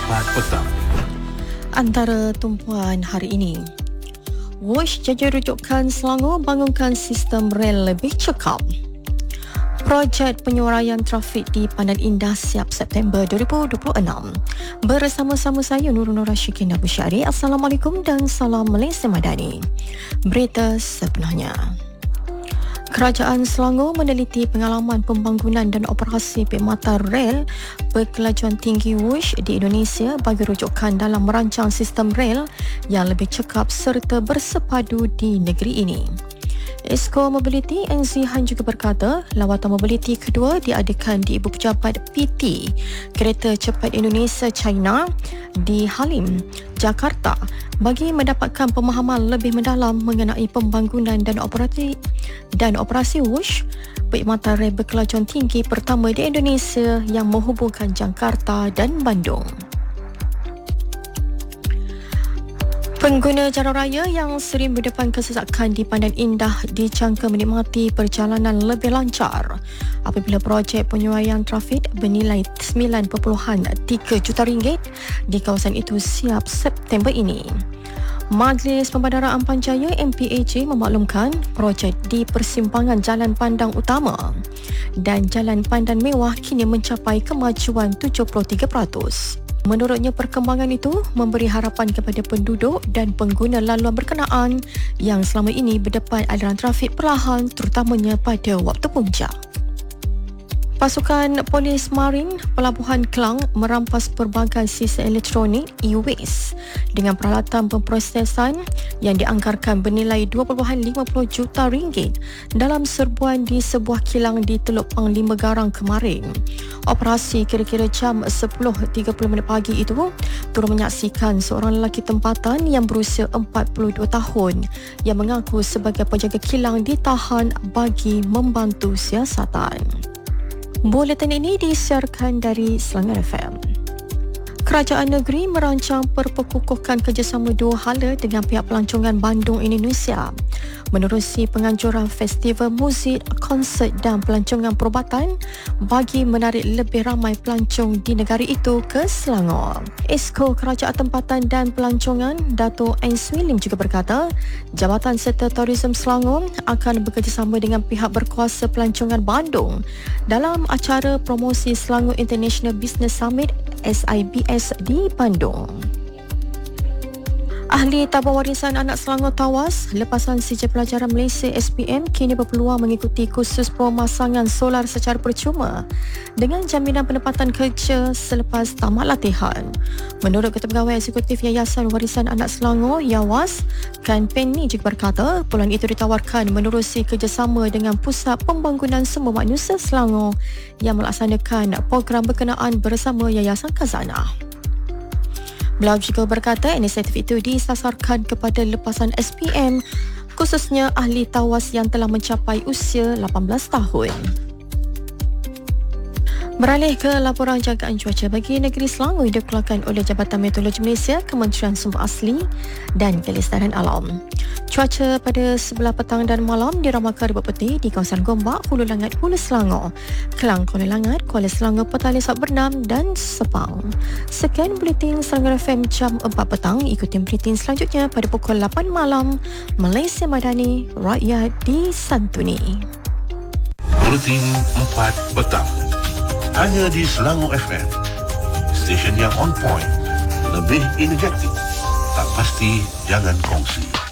4 petang. Antara tumpuan hari ini, Wush jaja rujukan Selangor bangunkan sistem rel lebih cekap. Projek penyuaraian trafik di Pandan Indah siap September 2026. Bersama-sama saya Nurul Rashikin Abu Syari. Assalamualaikum dan salam Malaysia Madani. Berita sepenuhnya. Kerajaan Selangor meneliti pengalaman pembangunan dan operasi perkhidmatan rel berkelajuan tinggi Wush di Indonesia bagi rujukan dalam merancang sistem rel yang lebih cekap serta bersepadu di negeri ini. Esko Mobility NZ Han juga berkata lawatan mobiliti kedua diadakan di Ibu Pejabat PT Kereta Cepat Indonesia China di Halim, Jakarta bagi mendapatkan pemahaman lebih mendalam mengenai pembangunan dan operasi Wush, perkhidmatan rel berkelajuan tinggi pertama di Indonesia yang menghubungkan Jakarta dan Bandung. Pengguna jalan raya yang sering berdepan kesesakan di Pandan Indah dijangka menikmati perjalanan lebih lancar apabila projek penyuaian trafik bernilai 9.3 juta ringgit di kawasan itu siap September ini. Majlis Pembandaraan Panjaya MPAJ memaklumkan projek di persimpangan Jalan Pandang Utama dan Jalan Pandan Mewah kini mencapai kemajuan 73%. Menurutnya, perkembangan itu memberi harapan kepada penduduk dan pengguna laluan berkenaan yang selama ini berdepan aliran trafik perlahan terutamanya pada waktu puncak. Pasukan Polis Marin Pelabuhan Klang merampas pelbagai sisa elektronik e-waste dengan peralatan pemprosesan yang dianggarkan bernilai 2.50 juta ringgit dalam serbuan di sebuah kilang di Teluk Panglima Garang kemarin. Operasi kira-kira jam 10.30 pagi itu turut menyaksikan seorang lelaki tempatan yang berusia 42 tahun yang mengaku sebagai penjaga kilang ditahan bagi membantu siasatan. Buletin ini disiarkan dari Selangor FM. Kerajaan negeri merancang perpekukuhan kerjasama dua hala dengan pihak pelancongan Bandung Indonesia menerusi penganjuran festival muzik, konsert dan pelancongan perubatan bagi menarik lebih ramai pelancong di negara itu ke Selangor. Esko Kerajaan Tempatan dan Pelancongan Dato' Ainswi Lim juga berkata Jabatan Serta Tourism Selangor akan bekerjasama dengan pihak berkuasa pelancongan Bandung dalam acara promosi Selangor International Business Summit SIBS di Bandung. Ahli Tabung Warisan Anak Selangor tawas. Lepasan Sijil Pelajaran Malaysia SPM kini berpeluang mengikuti kursus pemasangan solar secara percuma dengan jaminan penempatan kerja selepas tamat latihan. Menurut Ketua Pegawai Eksekutif Yayasan Warisan Anak Selangor YAWAS, Kan Penny juga berkata peluang itu ditawarkan menerusi kerjasama dengan Pusat Pembangunan Sumber Manusia Selangor yang melaksanakan program berkenaan bersama Yayasan Khazanah. Beliau juga berkata inisiatif itu disasarkan kepada lepasan SPM khususnya ahli tawas yang telah mencapai usia 18 tahun. Beralih ke laporan jagaan cuaca bagi negeri Selangor yang dikeluarkan oleh Jabatan Meteorologi Malaysia, Kementerian Sumber Asli dan Kelestarian Alam. Cuaca pada sebelah petang dan malam diramalkan berpetih di kawasan Gombak, Hulu Langat, Hulu Selangor, Kelang, Kuala Langat, Kuala Selangor, Petaling, Sabak Bernam dan Sepang. Sekian Buletin Selangor FM jam 4 petang. Ikuti buletin selanjutnya pada pukul 8 malam. Malaysia Madani, rakyat disantuni. Buletin 4 petang. Hanya di Selangor FM. Stesen yang on point, lebih energetik. Tak pasti, jangan kongsi.